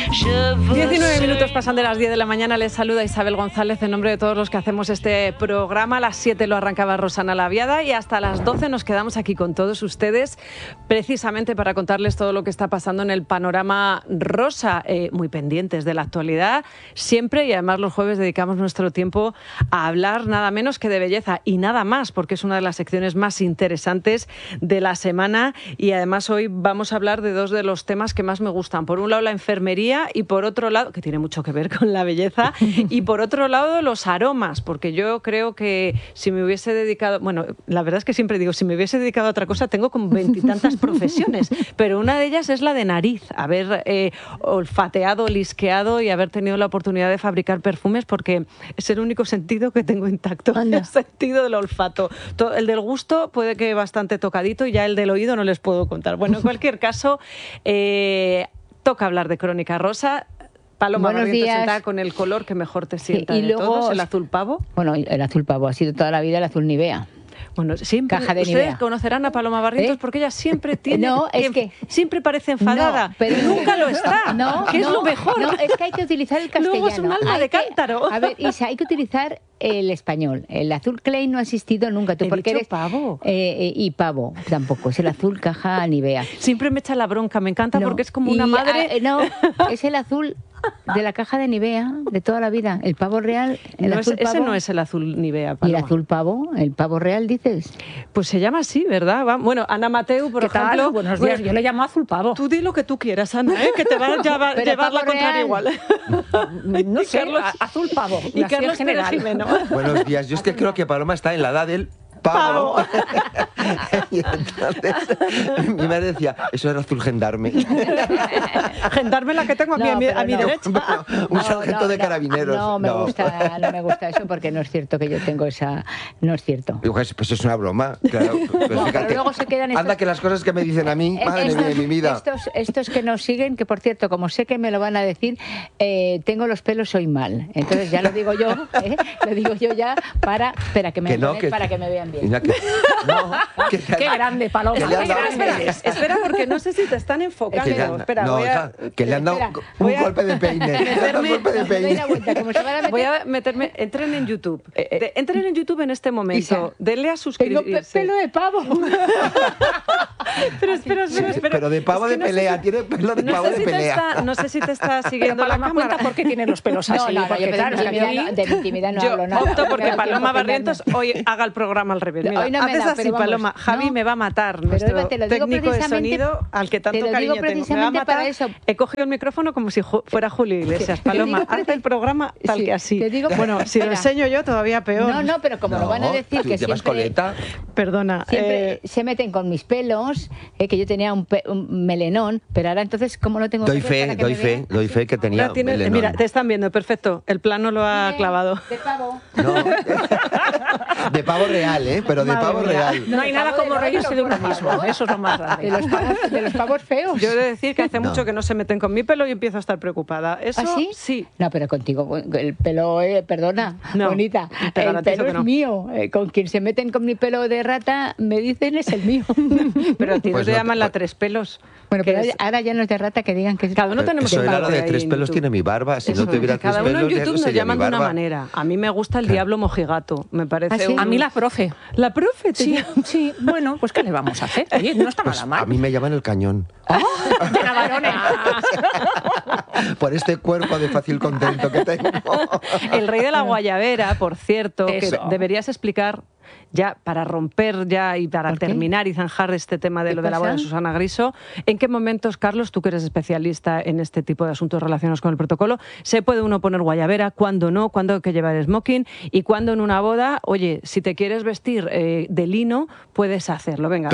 19 minutos pasan de las 10 de la mañana. Les saluda Isabel González en nombre de todos los que hacemos este programa. A las 7 lo arrancaba Rosana Laviada y hasta las 12 nos quedamos aquí con todos ustedes precisamente para contarles todo lo que está pasando en el panorama rosa. Muy pendientes de la actualidad siempre, y además los jueves dedicamos nuestro tiempo a hablar nada menos que de belleza y nada más, porque es una de las secciones más interesantes de la semana. Y además hoy vamos a hablar de dos de los temas que más me gustan. Por un lado la enfermería y por otro lado, que tiene mucho que ver con la belleza, y por otro lado los aromas, porque yo creo que si me hubiese dedicado, bueno, la verdad es que siempre digo, si me hubiese dedicado a otra cosa, tengo como 20 y tantas profesiones, pero una de ellas es la de nariz, haber olfateado, lisqueado y haber tenido la oportunidad de fabricar perfumes, porque es el único sentido que tengo intacto, el sentido del olfato. El del gusto puede que bastante tocadito, y ya el del oído no les puedo contar. Bueno, en cualquier caso, toca hablar de Crónica Rosa. Paloma Barrientos sentada con el color que mejor te sienta de todos, el azul pavo. Bueno, el azul pavo ha sido toda la vida el azul Nivea. Bueno, siempre Caja de ustedes Nivea. Conocerán a Paloma Barrientos porque ella siempre tiene... No, es que... Siempre parece enfadada, pero nunca lo está, que es lo mejor. No, es que hay que utilizar el castellano. Luego es un alma de cántaro. A ver, Isa, hay que utilizar el español. El azul clay no ha existido nunca. Tú, porque eres pavo. Y pavo tampoco. Es el azul caja Nivea. Siempre me echa la bronca, me encanta porque es como una madre... No, es el azul de la caja de Nivea de toda la vida. El pavo real, ese no es el azul Nivea, Paloma. ¿Y el azul pavo? ¿El pavo real, dices? Pues se llama así, ¿verdad? Bueno, Ana Mateu, por ejemplo... Tal? Buenos días, yo le llamo azul pavo. Tú di lo que tú quieras, Ana, que te va a llevar la contraria igual. No sé, azul pavo. Y Carlos Jimeno. Buenos días, yo es que creo que Paloma está en la edad del pavo. Y entonces mi madre decía, eso era azul gendarme. Gendarme la que tengo aquí a mi derecha. Un sargento de carabineros. No me gusta eso, porque no es cierto que yo tengo esa... No es cierto. Pues es una broma, claro. Pues no, fíjate, pero luego se quedan anda que las cosas que me dicen a mí, madre mía de mi vida. Estos que nos siguen, que por cierto, como sé que me lo van a decir, tengo los pelos hoy mal. Entonces ya lo digo yo, lo digo yo ya para que me vean bien. Qué grande, Paloma. Espera, porque no sé si te están enfocando. Que le han dado un golpe de peine. Voy a meterme. Entren en YouTube. Entren en YouTube en este momento. Denle a suscribirse. Tengo pelo de pavo. Pero espera. Pero de pavo de pelea. Tiene pelo de pavo de pelea. No sé si te está siguiendo la cámara. Cuenta por qué tiene los pelos así. Porque claro, de mi intimidad no hablo nada. Yo opto porque Paloma Barrientos hoy haga el programa al revés. Mira, hoy no me haces da, así, pero vamos, Paloma. Javi me va a matar, nuestro técnico de sonido, al que tanto cariño tengo. Me va a matar. He cogido el micrófono como si fuera Julio Iglesias. Paloma, haz el programa tal que así. Bueno, si lo enseño yo, todavía peor. No, pero como lo van a decir que siempre... coleta. Perdona. Siempre se meten con mis pelos, que yo tenía un melenón, pero ahora entonces, ¿cómo no tengo doy pelos fe que tenía melenón. Mira, te están viendo, perfecto. El plano lo ha clavado. De pavo. No. De pavo real, pero de pavo real. No hay nada como reírse de uno mismo. Eso es lo más grande. De los pavos feos. Yo he de decir que hace mucho que no se meten con mi pelo y empiezo a estar preocupada. ¿Eso? ¿Ah, sí? Sí. No, pero contigo, el pelo, perdona, no, bonita, el pelo es mío. Con quien se meten con mi pelo de rata, me dicen es el mío. Pero a ti pues no te llaman la tres pelos. Bueno, pero ahora ya no es de rata, que digan que es... Cada uno tenemos eso era lo de tres pelos tiene mi barba. Si no tuviera tres pelos, cada uno en YouTube nos sería llaman de una manera. A mí me gusta el diablo mojigato. Me parece... ¿Ah, sí? A mí la profe. ¿La profe? Sí, bueno, pues ¿qué le vamos a hacer? Oye, no está nada mal. A mí me llaman el cañón. De Navarone. Por este cuerpo de fácil contento que tengo. El rey de la guayabera, por cierto, Eso. que deberías explicar ya para romper ya y para terminar y zanjar este tema de lo de la boda de Susana Griso. ¿En qué momentos, Carlos, tú que eres especialista en este tipo de asuntos relacionados con el protocolo, se puede uno poner guayabera, cuándo no, cuándo hay que llevar smoking y cuándo en una boda, oye, si te quieres vestir de lino, puedes hacerlo, venga.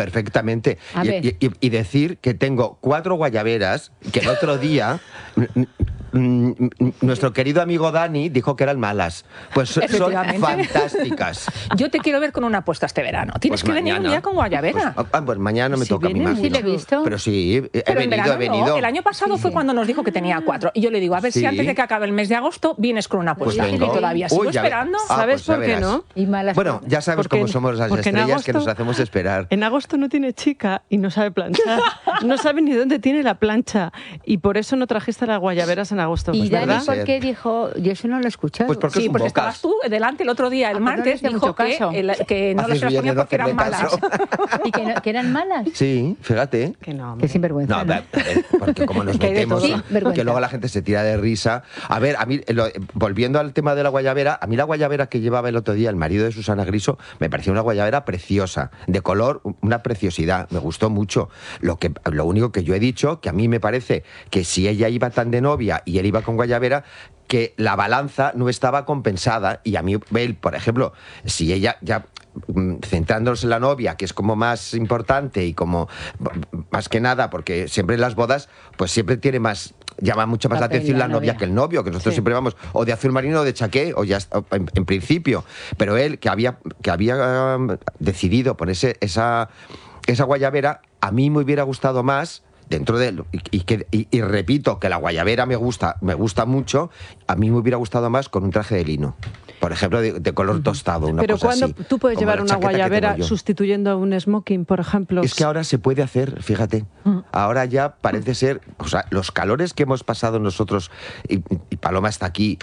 nuestro querido amigo Dani dijo que eran malas. Pues son fantásticas. Yo te quiero ver con una apuesta este verano. Tienes que venir un día con guayabera. Pues mañana no me toca a mí más. Sí, le he visto. Pero sí, he venido. No. El año pasado fue cuando nos dijo que tenía 4. Y yo le digo, a ver si antes de que acabe el mes de agosto vienes con una apuesta. Pues y todavía sigo esperando. ¿Sabes pues por qué no? Bueno, ya sabes cómo somos las estrellas, que nos hacemos esperar. En agosto no tiene chica y no sabe planchar. No sabe ni dónde tiene la plancha. Y por eso no trajiste las guayaberas en agosto. ¿Y ¿verdad? Dani por qué dijo? Yo eso no lo he escuchado. Pues porque porque estabas tú delante el otro día, el martes, dijo que no las ponía porque eran malas. ¿Y que eran malas? Sí, fíjate. Que no, que sinvergüenza. No, porque como nos metemos, que luego la gente se tira de risa. A ver, a mí, volviendo al tema de la guayabera, a mí la guayabera que llevaba el otro día el marido de Susana Griso me pareció una guayabera preciosa, de color, una preciosidad, me gustó mucho. Lo único que yo he dicho, que a mí me parece que si ella iba tan de novia y él iba con guayabera, que la balanza no estaba compensada, y a mí, él, por ejemplo, si ella ya centrándose en la novia, que es como más importante y como más que nada, porque siempre en las bodas, pues siempre tiene más, llama mucho más la atención la novia que el novio, que nosotros siempre vamos o de azul marino o de chaqué, o ya en principio, pero él que había decidido ponerse esa guayabera, a mí me hubiera gustado más. Dentro de él, y repito que la guayabera me gusta mucho, a mí me hubiera gustado más con un traje de lino, por ejemplo, de color tostado, una pero cosa cuando así, tú puedes llevar una guayabera sustituyendo a un smoking, por ejemplo. Es que ahora se puede hacer, fíjate, ahora ya parece ser, o sea, los calores que hemos pasado nosotros, y Paloma está aquí,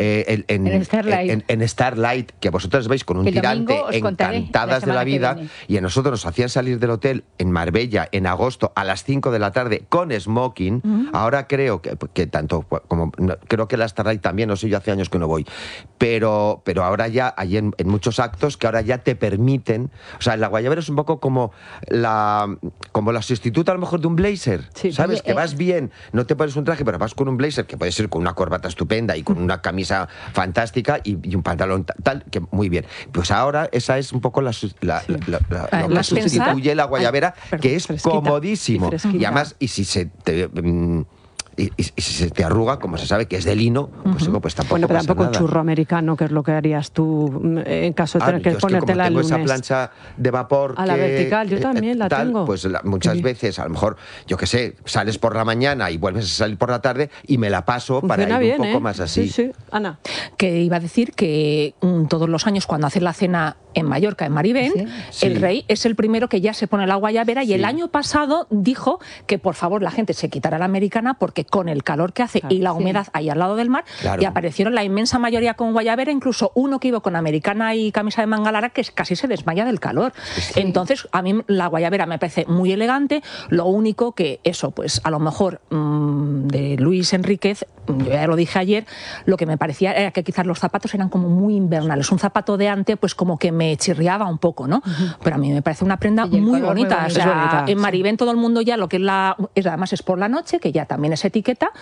en Starlight, que vosotros veis con un tirante, encantadas de la vida, y a nosotros nos hacían salir del hotel en Marbella en agosto a las 5 de la tarde con smoking. Ahora creo que tanto como creo que la Starlight también, no sé, yo hace años que no voy, pero ahora ya hay en muchos actos que ahora ya te permiten, o sea, la guayabera es un poco como la sustituta a lo mejor de un blazer, ¿sabes? Que vas bien, no te pones un traje, pero vas con un blazer que puede ser con una corbata estupenda y con una camisa fantástica y un pantalón tal, que muy bien. Pues ahora esa es un poco lo que sustituye la guayabera, que es comodísimo. Y además, y si se te... Y si se te arruga, como se sabe que es de lino, pues tampoco. Bueno, pero tampoco pasa nada. Churro americano, que es lo que harías tú en caso de tener que ponértela el lunes. Tengo esa plancha de vapor a la vertical, yo también la tengo. Pues muchas veces, a lo mejor, yo qué sé, sales por la mañana y vuelves a salir por la tarde y me la paso funciona para ir bien, un poco más así. Sí. Ana. Que iba a decir que todos los años cuando hacen la cena en Mallorca, en Marivent, el rey es el primero que ya se pone la guayabera, y el año pasado dijo que por favor la gente se quitara la americana porque con el calor que hace y la humedad ahí al lado del mar, y aparecieron la inmensa mayoría con guayabera, incluso uno que iba con americana y camisa de manga larga que casi se desmaya del calor. Entonces a mí la guayabera me parece muy elegante, lo único que eso, pues a lo mejor de Luis Enríquez, yo ya lo dije ayer, lo que me parecía era que quizás los zapatos eran como muy invernales, un zapato de ante pues como que me chirriaba un poco, ¿no? Pero a mí me parece una prenda muy bonita. O sea, en Marivent todo el mundo ya lo que es además es por la noche, que ya también es etiqueta,